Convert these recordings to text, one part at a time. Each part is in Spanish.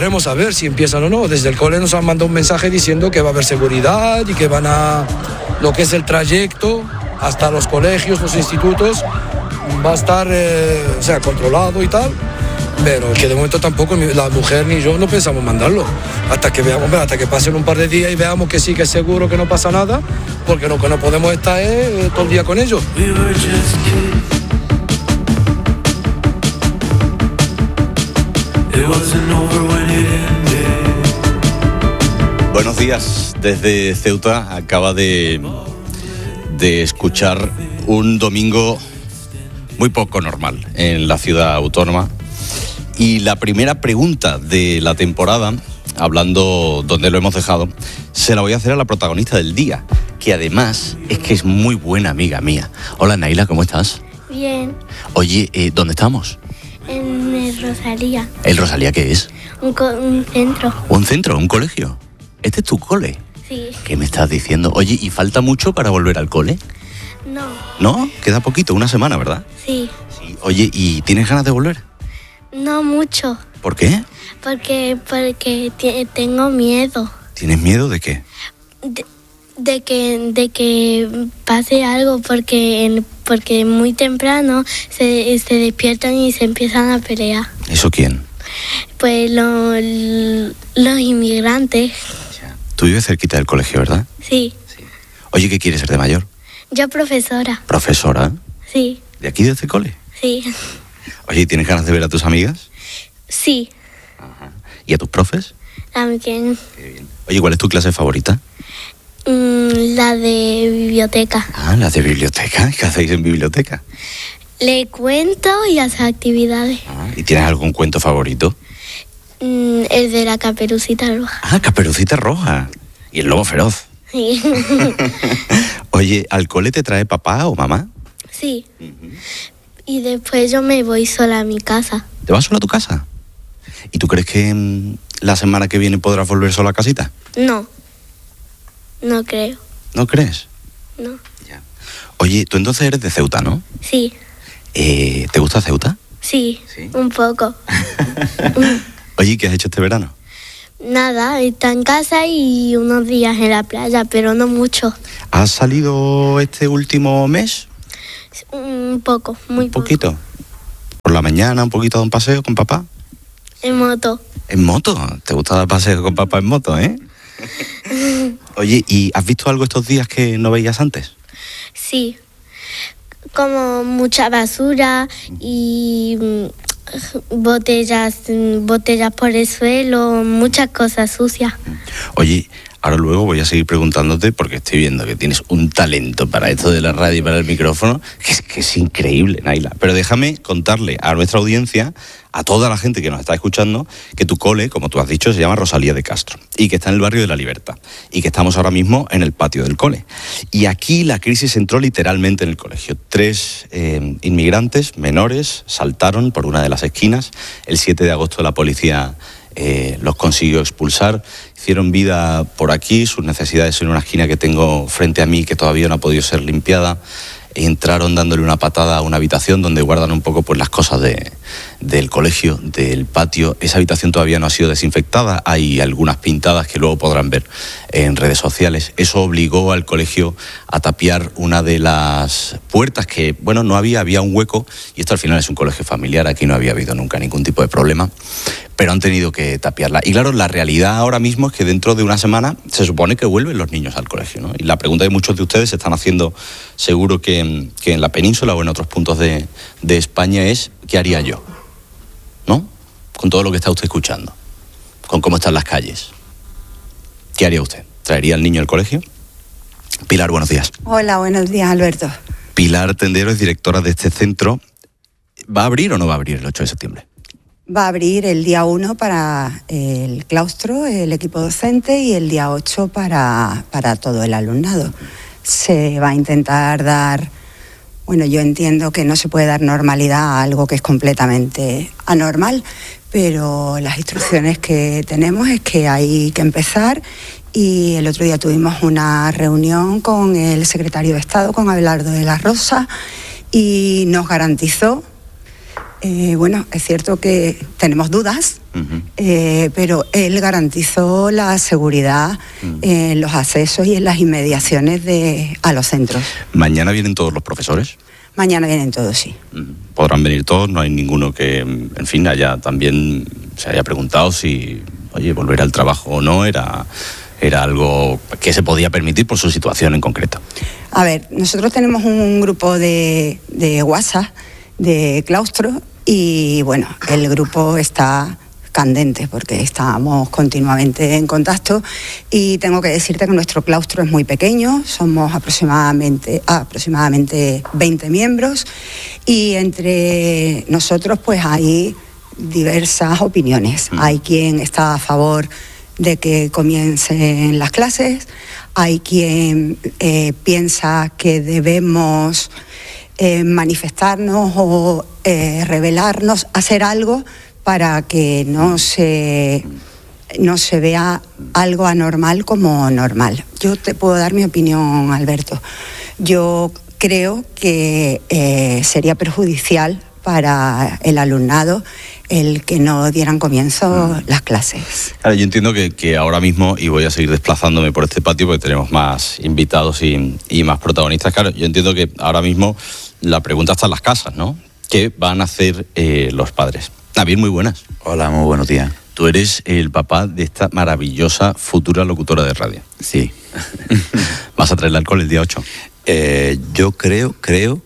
veremos a ver si empiezan o no. Desde el cole nos han mandado un mensaje diciendo que va a haber seguridad y que van a... Lo que es el trayecto hasta los colegios, los institutos, va a estar controlado y tal. Pero que de momento tampoco la mujer ni yo no pensamos mandarlo. Hasta que veamos, hasta que pasen un par de días y veamos que sí, que es seguro, que no pasa nada, porque lo que no podemos estar todo el día con ellos. Buenos días desde Ceuta. Acaba de escuchar un domingo muy poco normal en la ciudad autónoma. Y la primera pregunta de la temporada, hablando donde lo hemos dejado, se la voy a hacer a la protagonista del día, que además es que es muy buena amiga mía. Hola Naila, ¿cómo estás? Bien. Oye, ¿dónde estamos? En el Rosalía. ¿El Rosalía qué es? Un centro. ¿Un centro? ¿Un colegio? ¿Este es tu cole? Sí. ¿Qué me estás diciendo? Oye, ¿y falta mucho para volver al cole? No. ¿No? Queda poquito, una semana, ¿verdad? Sí. Sí. Oye, ¿y tienes ganas de volver? No mucho. ¿Por qué? Porque tengo miedo. ¿Tienes miedo de qué? De que pase algo, porque muy temprano se despiertan y se empiezan a pelear. ¿Eso quién? Pues los inmigrantes. Tú vives cerquita del colegio, ¿verdad? Sí. Oye, ¿qué quieres ser de mayor? Yo profesora. ¿Profesora? Sí. ¿De aquí, de este cole? Sí. Oye, ¿tienes ganas de ver a tus amigas? Sí. Ajá. ¿Y a tus profes? También. Qué bien. Oye, ¿cuál es tu clase favorita? La de biblioteca. Ah, la de biblioteca. ¿Qué hacéis en biblioteca? Le cuento y hace actividades. Ah, ¿y tienes algún cuento favorito? El de la Caperucita Roja. Ah, Caperucita Roja. Y el lobo feroz. Sí. Oye, ¿al cole te trae papá o mamá? Sí. Y después yo me voy sola a mi casa. ¿Te vas sola a tu casa? ¿Y tú crees que la semana que viene podrás volver sola a casita? No. No creo. ¿No crees? No. Ya. Oye, tú entonces eres de Ceuta, ¿no? Sí. ¿Te gusta Ceuta? Sí. ¿Sí? Un poco. Oye, ¿qué has hecho este verano? Nada, está en casa y unos días en la playa, pero no mucho. ¿Has salido este último mes? Un poco, muy poco. ¿Un poquito? ¿Por la mañana un poquito de un paseo con papá? En moto. ¿En moto? ¿Te gusta dar paseo con papá en moto, eh? Oye, ¿y has visto algo estos días que no veías antes? Sí. Como mucha basura y botellas por el suelo, muchas cosas sucias. Oye, ahora luego voy a seguir preguntándote porque estoy viendo que tienes un talento para esto de la radio y para el micrófono que es increíble, Naila. Pero déjame contarle a nuestra audiencia, a toda la gente que nos está escuchando, que tu cole, como tú has dicho, se llama Rosalía de Castro y que está en el barrio de La Libertad y que estamos ahora mismo en el patio del cole. Y aquí la crisis entró literalmente en el colegio. 3 inmigrantes menores saltaron por una de las esquinas. El 7 de agosto la policía los consiguió expulsar. Hicieron vida por aquí, sus necesidades en una esquina que tengo frente a mí que todavía no ha podido ser limpiada. Entraron dándole una patada a una habitación donde guardan un poco pues las cosas del colegio, del patio. Esa habitación todavía no ha sido desinfectada, hay algunas pintadas que luego podrán ver en redes sociales. Eso obligó al colegio a tapiar una de las puertas que, bueno, no había un hueco, y esto al final es un colegio familiar, aquí no había habido nunca ningún tipo de problema, pero han tenido que tapiarla. Y claro, la realidad ahora mismo es que dentro de una semana se supone que vuelven los niños al colegio, ¿no? Y la pregunta que muchos de ustedes se están haciendo, seguro que en la península o en otros puntos de España, es ¿qué haría yo? ¿No? Con todo lo que está usted escuchando, con cómo están las calles. ¿Qué haría usted? ¿Traería al niño al colegio? Pilar, buenos días. Hola, buenos días, Alberto. Pilar Tendero es directora de este centro. ¿Va a abrir o no va a abrir el 8 de septiembre? Va a abrir el día 1 para el claustro, el equipo docente, y el día 8 para todo el alumnado. Se va a intentar dar... Bueno, yo entiendo que no se puede dar normalidad a algo que es completamente anormal, pero las instrucciones que tenemos es que hay que empezar, y el otro día tuvimos una reunión con el secretario de Estado, con Abelardo de la Rosa, y nos garantizó Bueno, es cierto que tenemos dudas, pero él garantizó la seguridad en los accesos y en las inmediaciones a los centros. ¿Mañana vienen todos los profesores? Mañana vienen todos, sí. Podrán venir todos, no hay ninguno que, en fin, también se haya preguntado si, oye, volver al trabajo o no era algo que se podía permitir por su situación en concreto. A ver, nosotros tenemos un grupo de WhatsApp de claustro y, bueno, el grupo está candente porque estamos continuamente en contacto y tengo que decirte que nuestro claustro es muy pequeño, somos aproximadamente 20 miembros y entre nosotros pues hay diversas opiniones. Hay quien está a favor de que comiencen las clases, hay quien piensa que debemos manifestarnos o rebelarnos, hacer algo para que no se vea algo anormal como normal. Yo te puedo dar mi opinión, Alberto. Yo creo que sería perjudicial para el alumnado el que no dieran comienzo las clases. Claro, yo entiendo que ahora mismo, y voy a seguir desplazándome por este patio porque tenemos más invitados y más protagonistas, claro, yo entiendo que ahora mismo la pregunta está en las casas, ¿no? ¿Qué van a hacer los padres? Nabil, muy buenas. Hola, muy buenos días. Tú eres el papá de esta maravillosa futura locutora de radio. Sí. ¿Vas a traerla al cole el día 8? Yo creo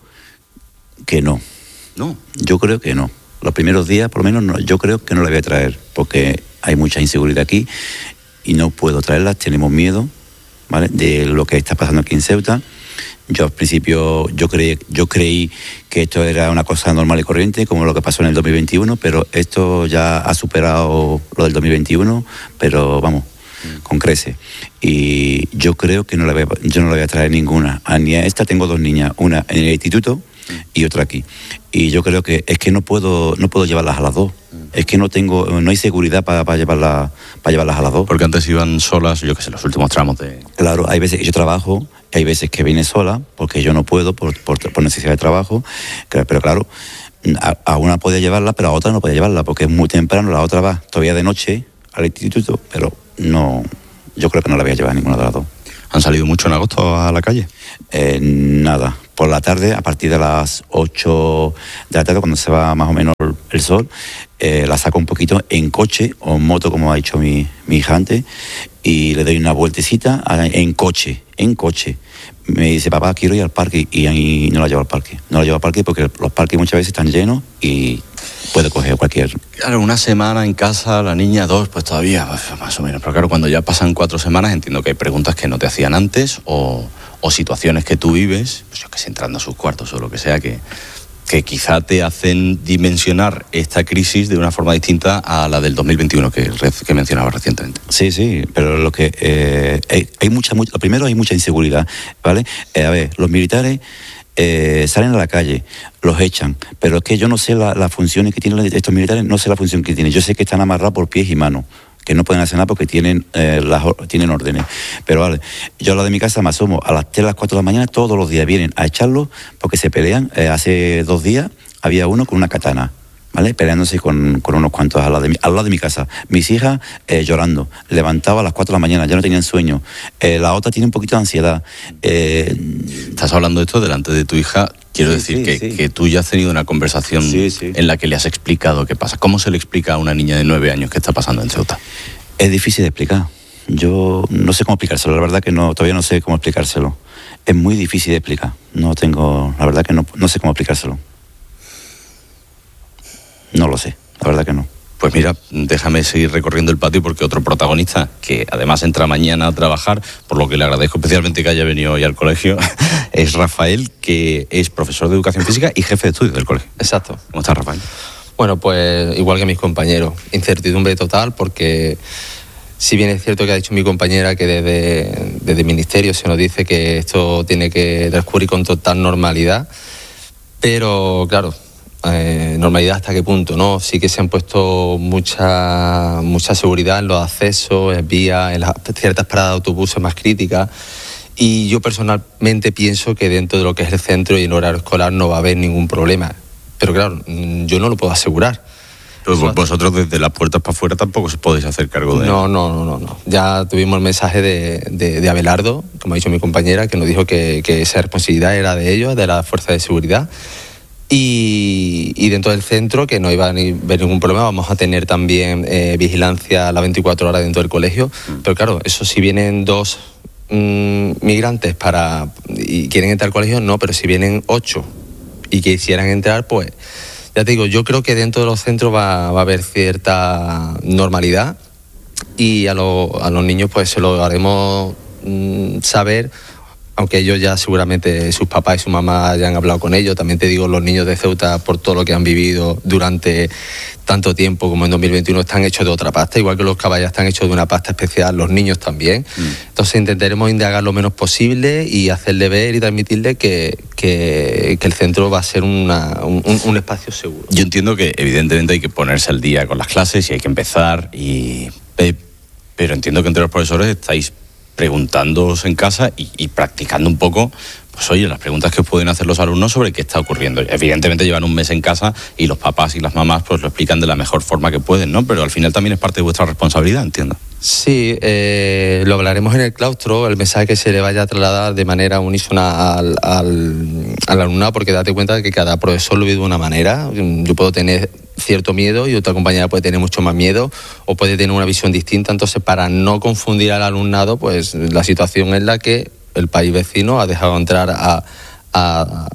que no. ¿No? Yo creo que no. Los primeros días, por lo menos, no, yo creo que no la voy a traer, porque hay mucha inseguridad aquí y no puedo traerla, tenemos miedo, ¿vale?, de lo que está pasando aquí en Ceuta. Yo al principio yo creí que esto era una cosa normal y corriente, como lo que pasó en el 2021, pero esto ya ha superado lo del 2021, pero vamos, con creces. Y yo creo que yo no la voy a traer ninguna. Ni a esta tengo dos niñas, una en el instituto y otra aquí. Y yo creo que es que no puedo llevarlas a las dos. Es que no hay seguridad para llevarlas a las dos. Porque antes iban solas, yo qué sé, los últimos tramos de... Claro, hay veces que yo trabajo, hay veces que viene sola, porque yo no puedo por necesidad de trabajo, pero claro, a una podía llevarla, pero a otra no podía llevarla, porque es muy temprano, la otra va todavía de noche al instituto, pero no, yo creo que no la voy a llevar a ninguna de las dos. ¿Han salido mucho en agosto a la calle? Nada. Por la tarde, a partir de las 8 de la tarde, cuando se va más o menos el sol, la saco un poquito en coche o en moto, como ha dicho mi hija antes, y le doy una vueltecita en coche. Me dice, papá, quiero ir al parque, y ahí no la llevo al parque. No la llevo al parque porque los parques muchas veces están llenos y puede coger cualquier... Claro, una semana en casa, la niña 2, pues todavía, más o menos. Pero claro, cuando ya pasan 4 semanas, entiendo que hay preguntas que no te hacían antes o situaciones que tú vives, pues yo que sé, entrando a sus cuartos o lo que sea, que quizá te hacen dimensionar esta crisis de una forma distinta a la del 2021 que mencionaba recientemente. Sí, pero lo que lo primero, hay mucha inseguridad, ¿vale? A ver, los militares salen a la calle, los echan, pero es que yo no sé las funciones que tienen estos militares, no sé la función que tienen. Yo sé que están amarrados por pies y manos, que no pueden hacer nada porque tienen órdenes. Pero vale, yo a lo de mi casa me asomo a las 3, las 4 de la mañana, todos los días vienen a echarlos porque se pelean. Hace 2 días había uno con una katana, ¿vale?, peleándose con unos cuantos al lado de mi casa. Mis hijas llorando, levantaba a las 4 de la mañana, ya no tenían sueño. La otra tiene un poquito de ansiedad. Estás hablando de esto delante de tu hija. Quiero decir que tú ya has tenido una conversación en la que le has explicado qué pasa. ¿Cómo se le explica a una niña de 9 años qué está pasando en Ceuta? Es difícil de explicar. Yo no sé cómo explicárselo, la verdad que no, todavía no sé cómo explicárselo. Es muy difícil de explicar. La verdad que no sé cómo explicárselo. No lo sé, la verdad que no. Pues mira, déjame seguir recorriendo el patio porque otro protagonista, que además entra mañana a trabajar, por lo que le agradezco especialmente que haya venido hoy al colegio, es Rafael, que es profesor de educación física y jefe de estudios del colegio. Exacto. ¿Cómo estás, Rafael? Bueno, pues igual que mis compañeros, incertidumbre total, porque si bien es cierto que ha dicho mi compañera que desde el ministerio se nos dice que esto tiene que transcurrir con total normalidad, pero claro, normalidad hasta qué punto, ¿no? Sí que se han puesto mucha seguridad en los accesos, en vías, en las ciertas paradas de autobuses más críticas, y yo personalmente pienso que dentro de lo que es el centro y en horario escolar no va a haber ningún problema. pero claro, yo no lo puedo asegurar. Pero vosotros desde las puertas para afuera tampoco os podéis hacer cargo de... No. Ya tuvimos el mensaje de Abelardo, como ha dicho mi compañera, que nos dijo que esa responsabilidad era de ellos, de la fuerza de seguridad. Y dentro del centro, que no iba a haber ningún problema, vamos a tener también vigilancia a las 24 horas dentro del colegio. Pero claro, eso si vienen 2 migrantes y quieren entrar al colegio, no, pero si vienen 8 y quisieran entrar, pues ya te digo, yo creo que dentro de los centros va a haber cierta normalidad y a los niños pues se lo haremos saber, aunque ellos ya seguramente sus papás y su mamá hayan hablado con ellos. También te digo, los niños de Ceuta, por todo lo que han vivido durante tanto tiempo como en 2021, están hechos de otra pasta, igual que los caballos están hechos de una pasta especial, los niños también. Entonces intentaremos indagar lo menos posible y hacerle ver y transmitirle que el centro va a ser un espacio seguro. Yo entiendo que evidentemente hay que ponerse al día con las clases y hay que empezar, pero entiendo que entre los profesores estáis preguntándoos en casa y practicando un poco, pues oye, las preguntas que os pueden hacer los alumnos sobre qué está ocurriendo. Evidentemente llevan un mes en casa y los papás y las mamás pues lo explican de la mejor forma que pueden, ¿no? Pero al final también es parte de vuestra responsabilidad, entiendo. Sí, lo hablaremos en el claustro, el mensaje que se le vaya a trasladar de manera unísona al alumnado, porque date cuenta de que cada profesor lo vive de una manera. Yo puedo tener cierto miedo y otra compañera puede tener mucho más miedo o puede tener una visión distinta. Entonces, para no confundir al alumnado, pues la situación es la que el país vecino ha dejado entrar a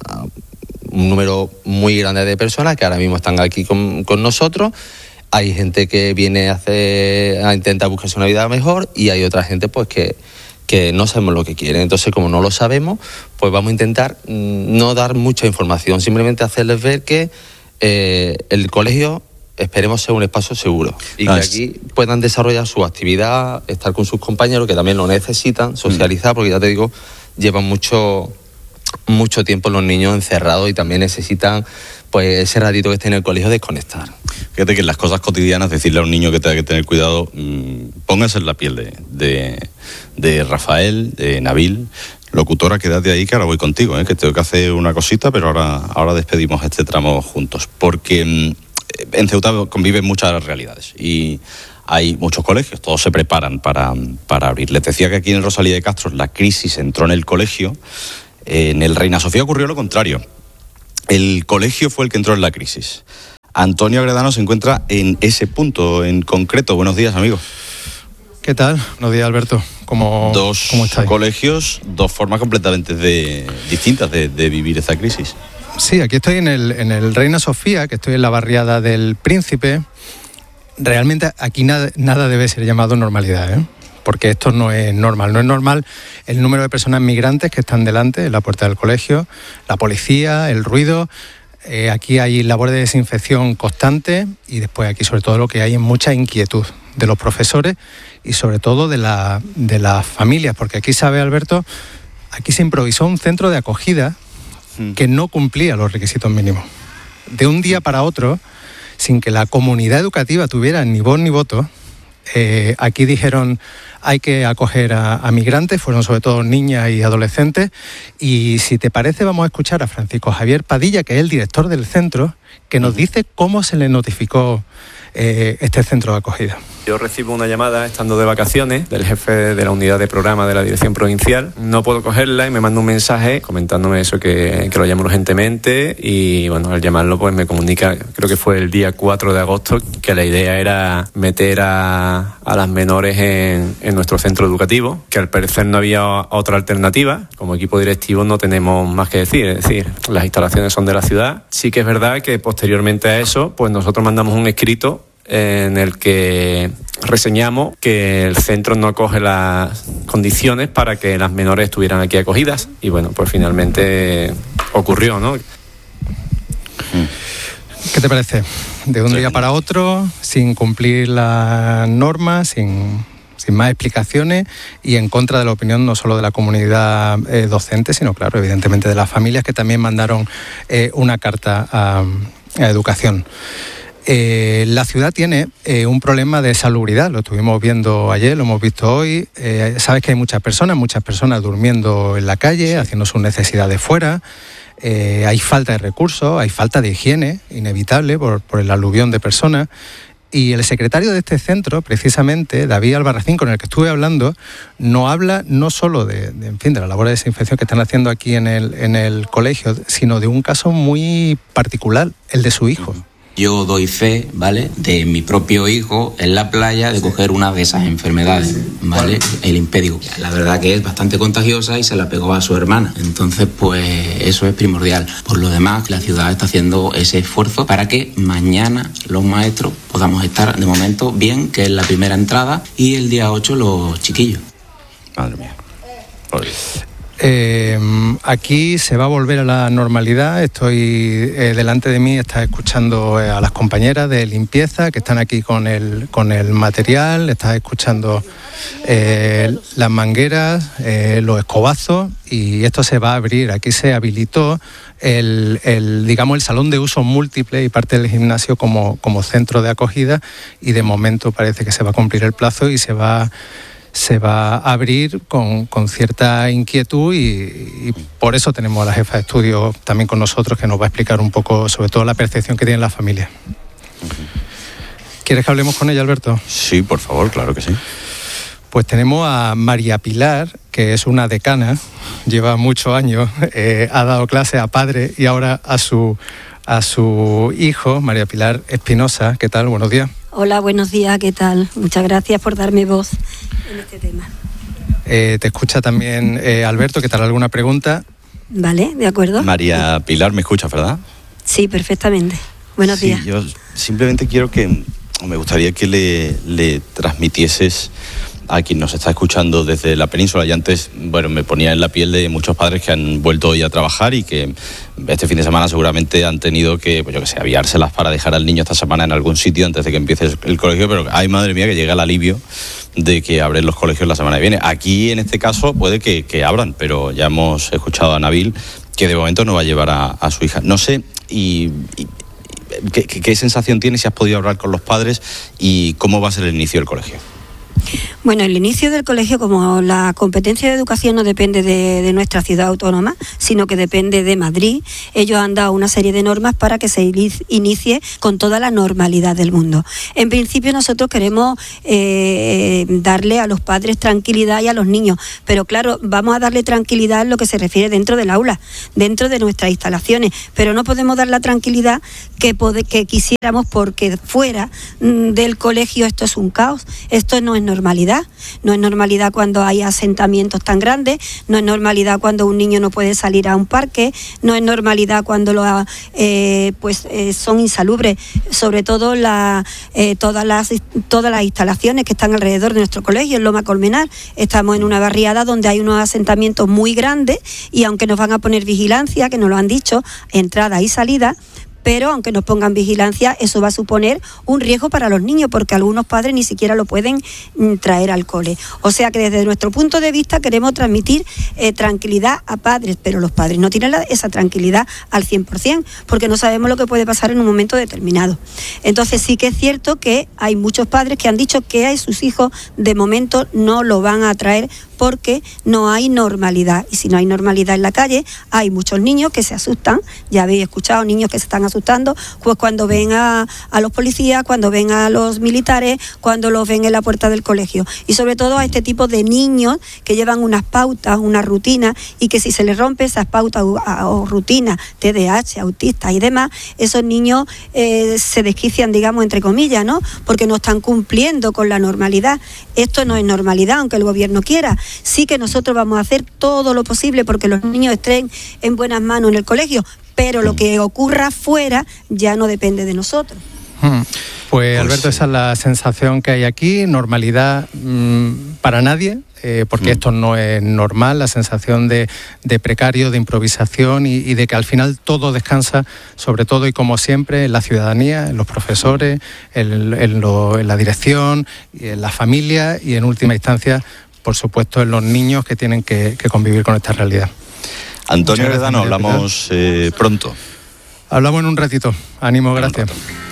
un número muy grande de personas que ahora mismo están aquí con nosotros. Hay gente que viene a intentar buscarse una vida mejor y hay otra gente pues que no sabemos lo que quieren. Entonces, como no lo sabemos, pues vamos a intentar no dar mucha información, simplemente hacerles ver que el colegio esperemos ser un espacio seguro y que aquí puedan desarrollar su actividad, estar con sus compañeros que también lo necesitan, socializar, porque ya te digo, llevan mucho tiempo los niños encerrados y también necesitan pues ese ratito que esté en el colegio desconectar. Fíjate que en las cosas cotidianas, decirle a un niño que tenga que tener cuidado, póngase en la piel de Rafael, de Nabil. Locutora, quédate ahí que ahora voy contigo, que tengo que hacer una cosita, pero ahora despedimos este tramo juntos, porque en Ceuta conviven muchas realidades y hay muchos colegios, todos se preparan para abrir. Les decía que aquí en el Rosalía de Castro la crisis entró en el colegio, en el Reina Sofía ocurrió lo contrario. El colegio fue el que entró en la crisis. Antonio Agredano se encuentra en ese punto en concreto. Buenos días, amigo. ¿Qué tal? Buenos días, Alberto. ¿Cómo estáis? Colegios, 2 formas completamente distintas de vivir esa crisis. Sí, aquí estoy en el Reina Sofía, que estoy en la barriada del Príncipe. Realmente aquí nada debe ser llamado normalidad, porque esto no es normal. No es normal el número de personas migrantes que están delante en la puerta del colegio, la policía, el ruido. Aquí hay labor de desinfección constante y después aquí sobre todo lo que hay es mucha inquietud de los profesores y sobre todo de las familias, porque aquí, sabe Alberto, aquí se improvisó un centro de acogida que no cumplía los requisitos mínimos. De un día para otro, sin que la comunidad educativa tuviera ni voz ni voto, aquí dijeron hay que acoger a migrantes, fueron sobre todo niñas y adolescentes, y si te parece vamos a escuchar a Francisco Javier Padilla, que es el director del centro, que nos dice cómo se le notificó este centro de acogida. Yo recibo una llamada estando de vacaciones del jefe de la unidad de programa de la dirección provincial. No puedo cogerla y me manda un mensaje comentándome eso, que lo llamo urgentemente, y bueno, al llamarlo pues me comunica, creo que fue el día 4 de agosto, que la idea era meter a las menores en nuestro centro educativo, que al parecer no había otra alternativa. Como equipo directivo no tenemos más que decir, es decir, las instalaciones son de la ciudad. Sí que es verdad que posteriormente a eso, pues nosotros mandamos un escrito en el que reseñamos que el centro no acoge las condiciones para que las menores estuvieran aquí acogidas, y bueno, pues finalmente ocurrió, ¿no? ¿Qué te parece? De un día para otro, sin cumplir las normas, sin más explicaciones y en contra de la opinión no solo de la comunidad docente, sino claro, evidentemente de las familias, que también mandaron una carta a Educación. La ciudad tiene un problema de salubridad, lo estuvimos viendo ayer, lo hemos visto hoy. Sabes que hay muchas personas durmiendo en la calle, haciendo sus necesidades fuera. hay falta de recursos, hay falta de higiene, inevitable por el aluvión de personas. Y el secretario de este centro, precisamente, David Albarracín, con el que estuve hablando, no habla no solo de la labor de desinfección que están haciendo aquí en el colegio, sino de un caso muy particular, el de su hijo. Yo doy fe, ¿vale?, de mi propio hijo en la playa de coger una de esas enfermedades, ¿vale?, el impédigo. La verdad que es bastante contagiosa y se la pegó a su hermana. Entonces, pues eso es primordial. Por lo demás, la ciudad está haciendo ese esfuerzo para que mañana los maestros podamos estar, de momento, bien, que es la primera entrada, y el día 8 los chiquillos. Madre mía. Aquí se va a volver a la normalidad. Estoy delante de mí, está escuchando a las compañeras de limpieza que están aquí con el material, está escuchando las mangueras, los escobazos, y esto se va a abrir. Aquí se habilitó el salón de uso múltiple y parte del gimnasio como centro de acogida, y de momento parece que se va a cumplir el plazo y se va a abrir con cierta inquietud, y por eso tenemos a la jefa de estudio también con nosotros, que nos va a explicar un poco sobre todo la percepción que tiene la familia. ¿Quieres que hablemos con ella, Alberto? Sí, por favor, claro que sí. Pues tenemos a María Pilar, que es una decana, lleva muchos años, ha dado clase a padre y ahora a su hijo, María Pilar Espinosa. ¿Qué tal? Buenos días. Hola, buenos días, ¿qué tal? Muchas gracias por darme voz en este tema. Te escucha también Alberto, ¿qué tal? ¿Alguna pregunta? Vale, de acuerdo. María Pilar, ¿me escuchas, verdad? Sí, perfectamente. Buenos días. Yo simplemente me gustaría que le transmitieses a quien nos está escuchando desde la península. Y antes, me ponía en la piel de muchos padres que han vuelto hoy a trabajar y que este fin de semana seguramente han tenido que, aviárselas para dejar al niño esta semana en algún sitio antes de que empiece el colegio, pero ay, madre mía, que llega el alivio de que abren los colegios la semana que viene. Aquí, en este caso, puede que abran, pero ya hemos escuchado a Nabil que de momento no va a llevar a su hija. No sé, ¿qué sensación tienes, si has podido hablar con los padres, y cómo va a ser el inicio del colegio? Bueno, el inicio del colegio, como la competencia de educación no depende de nuestra ciudad autónoma, sino que depende de Madrid, ellos han dado una serie de normas para que se inicie con toda la normalidad del mundo. En principio nosotros queremos darle a los padres tranquilidad y a los niños, pero claro, vamos a darle tranquilidad en lo que se refiere dentro del aula, dentro de nuestras instalaciones, pero no podemos dar la tranquilidad que quisiéramos, porque fuera del colegio esto es un caos, esto no es normalidad. No es normalidad cuando hay asentamientos tan grandes, no es normalidad cuando un niño no puede salir a un parque, no es normalidad cuando son insalubres, sobre todo todas las instalaciones que están alrededor de nuestro colegio. En Loma Colmenar estamos en una barriada donde hay unos asentamientos muy grandes, y aunque nos van a poner vigilancia, que nos lo han dicho, entrada y salida, pero aunque nos pongan vigilancia, eso va a suponer un riesgo para los niños, porque algunos padres ni siquiera lo pueden traer al cole. O sea que desde nuestro punto de vista queremos transmitir tranquilidad a padres, pero los padres no tienen esa tranquilidad al 100%, porque no sabemos lo que puede pasar en un momento determinado. Entonces sí que es cierto que hay muchos padres que han dicho que a sus hijos de momento no lo van a traer porque no hay normalidad, y si no hay normalidad en la calle, hay muchos niños que se asustan. Ya habéis escuchado niños que se están asustando pues cuando ven a los policías, cuando ven a los militares, cuando los ven en la puerta del colegio, y sobre todo a este tipo de niños que llevan unas pautas, una rutina, y que si se les rompe esas pautas o rutinas, TDAH, autistas y demás, esos niños se desquician, digamos, entre comillas, ¿no? Porque no están cumpliendo con la normalidad. Esto no es normalidad, aunque el gobierno quiera. Sí que nosotros vamos a hacer todo lo posible porque los niños estén en buenas manos en el colegio, pero lo que ocurra fuera ya no depende de nosotros. Pues Alberto, esa es la sensación que hay aquí, normalidad para nadie, porque esto no es normal, la sensación de precario, de improvisación y de que al final todo descansa, sobre todo y como siempre, en la ciudadanía, en los profesores, en la dirección, en la familia y en última instancia, por supuesto, en los niños que tienen que convivir con esta realidad. Antonio Heredano, hablamos pronto. Hablamos en un ratito. Ánimo, gracias.